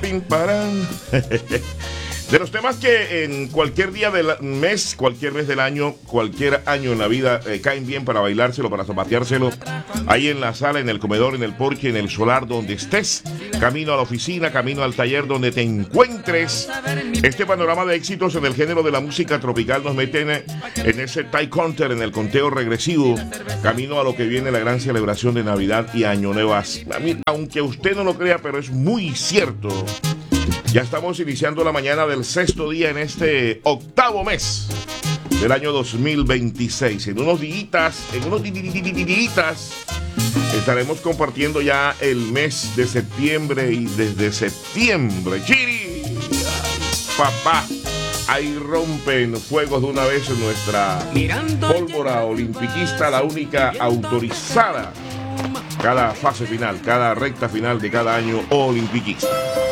pim, parán. De los temas que en cualquier día del mes, cualquier mes del año, cualquier año en la vida caen bien para bailárselo, para zapateárselo, ahí en la sala, en el comedor, en el porche, en el solar, donde estés, camino a la oficina, camino al taller, donde te encuentres. Este panorama de éxitos en el género de la música tropical nos meten en ese tie counter, en el conteo regresivo, camino a lo que viene la gran celebración de Navidad y Año Nuevo. A mí, aunque usted no lo crea, pero es muy cierto. Ya estamos iniciando la mañana del sexto día en este octavo mes del año 2026. En unos días, estaremos compartiendo ya el mes de septiembre y desde septiembre, ¡chiri! Papá, ahí rompen fuegos de una vez en nuestra pólvora olimpiquista, la única autorizada. Cada fase final, cada recta final de cada año olimpiquista.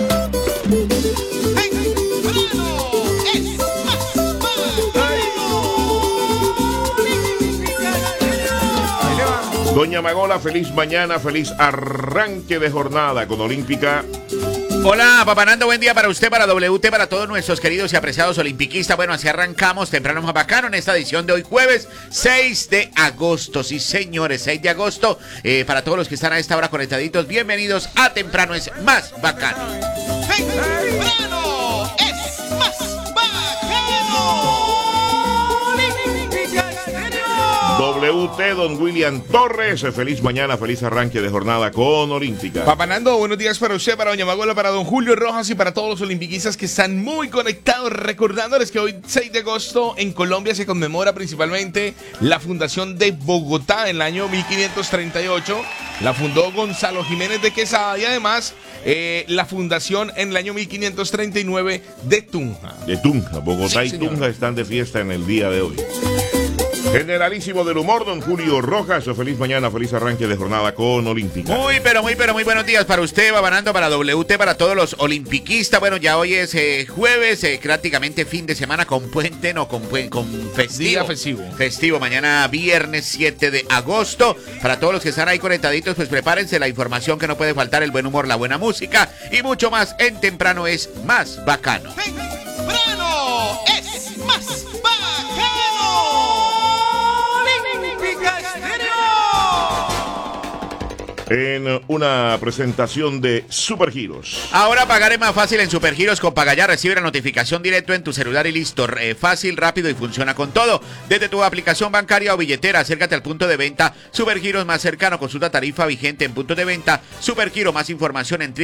Doña Magola, feliz mañana, feliz arranque de jornada con Olímpica. Hola, Papá Nando, buen día para usted, para WT, para todos nuestros queridos y apreciados olimpiquistas. Bueno, así arrancamos temprano más bacano en esta edición de hoy jueves 6 de agosto. Sí, señores, 6 de agosto. Para todos los que están a esta hora conectaditos, bienvenidos a Temprano es Más Bacano. Temprano es Más Bacano. WT, don William Torres, feliz mañana, feliz arranque de jornada con Olímpica. Papá Nando, buenos días para usted, para doña Magola, para don Julio Rojas y para todos los olimpiquistas que están muy conectados, recordándoles que hoy 6 de agosto en Colombia se conmemora principalmente la fundación de Bogotá en el año 1538, la fundó Gonzalo Jiménez de Quesada y además la fundación en el año 1539 de Tunja. De Tunja, Bogotá Sí, y señor. Tunja están de fiesta en el día de hoy. Generalísimo del humor, don Julio Rojas, feliz mañana, feliz arranque de jornada con Olímpica. Muy buenos días para usted, Babanando, para WT, para todos los olimpiquistas. Bueno, ya hoy es jueves, prácticamente fin de semana con puente, no, con festivo. Día festivo. Festivo, mañana viernes 7 de agosto. Para todos los que están ahí conectaditos, pues prepárense la información que no puede faltar, el buen humor, la buena música y mucho más en Temprano es Más Bacano. Temprano es Más Bacano. Olímpica Estéreo. En una presentación de Supergiros. Ahora pagar es más fácil en Supergiros. Con Pagaya recibe la notificación directo en tu celular y listo. Fácil, rápido y funciona con todo. Desde tu aplicación bancaria o billetera, acércate al punto de venta Supergiros más cercano. Consulta tarifa vigente en puntos de venta Supergiros. Más información en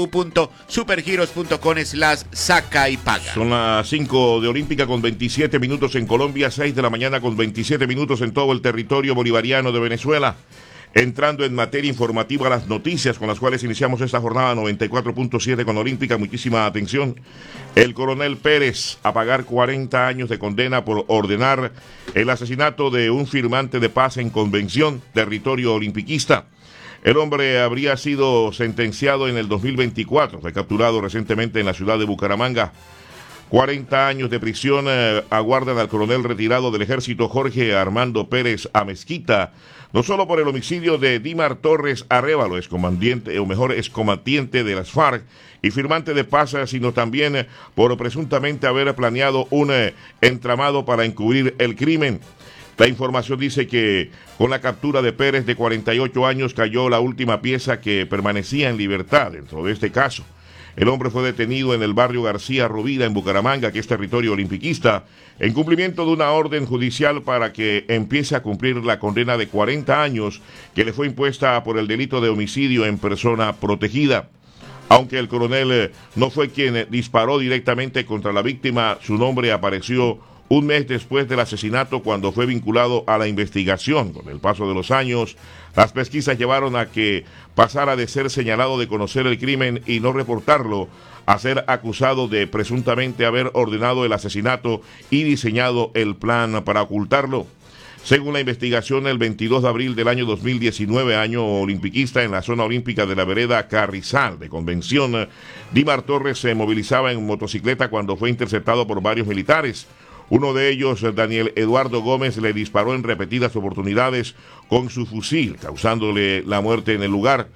www.supergiros.com/saca y paga. Son las 5 de Olímpica con 27 minutos en Colombia, 6 de la mañana con 27 minutos en todo el territorio bolivariano de Venezuela. Entrando en materia informativa, las noticias con las cuales iniciamos esta jornada 94.7 con Olímpica. Muchísima atención. El coronel Pérez a pagar 40 años de condena por ordenar el asesinato de un firmante de paz en convención, territorio olimpiquista. El hombre habría sido sentenciado en el 2024, fue capturado recientemente en la ciudad de Bucaramanga. 40 años de prisión aguardan al coronel retirado del ejército Jorge Armando Pérez Amezquita, no solo por el homicidio de Dimar Torres Arévalo, excombatiente de las FARC y firmante de paz, sino también por presuntamente haber planeado un entramado para encubrir el crimen. La información dice que con la captura de Pérez, de 48 años, cayó la última pieza que permanecía en libertad dentro de este caso. El hombre fue detenido en el barrio García Rovira, en Bucaramanga, que es territorio olimpiquista, en cumplimiento de una orden judicial para que empiece a cumplir la condena de 40 años que le fue impuesta por el delito de homicidio en persona protegida. Aunque el coronel no fue quien disparó directamente contra la víctima, su nombre apareció un mes después del asesinato, cuando fue vinculado a la investigación. Con el paso de los años, las pesquisas llevaron a que pasara de ser señalado de conocer el crimen y no reportarlo, a ser acusado de presuntamente haber ordenado el asesinato y diseñado el plan para ocultarlo. Según la investigación, el 22 de abril del año 2019, año olimpiquista, en la zona olímpica de la vereda Carrizal de Convención, Dimar Torres se movilizaba en motocicleta cuando fue interceptado por varios militares. Uno de ellos, Daniel Eduardo Gómez, le disparó en repetidas oportunidades con su fusil, causándole la muerte en el lugar.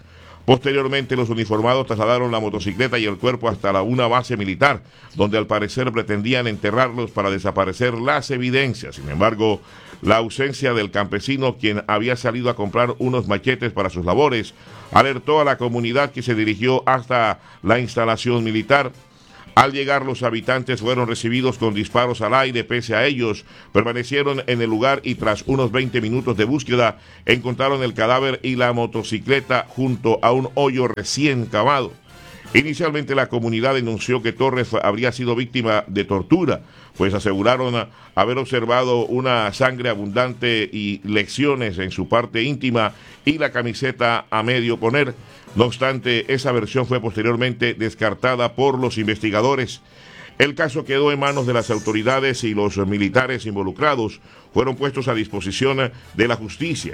Posteriormente, los uniformados trasladaron la motocicleta y el cuerpo hasta una base militar, donde al parecer pretendían enterrarlos para desaparecer las evidencias. Sin embargo, la ausencia del campesino, quien había salido a comprar unos machetes para sus labores, alertó a la comunidad, que se dirigió hasta la instalación militar. Al llegar, los habitantes fueron recibidos con disparos al aire. Pese a ellos, permanecieron en el lugar y tras unos 20 minutos de búsqueda, encontraron el cadáver y la motocicleta junto a un hoyo recién cavado. Inicialmente, la comunidad denunció que Torres habría sido víctima de tortura, pues aseguraron haber observado una sangre abundante y lesiones en su parte íntima y la camiseta a medio poner. No obstante, esa versión fue posteriormente descartada por los investigadores. El caso quedó en manos de las autoridades y los militares involucrados fueron puestos a disposición de la justicia.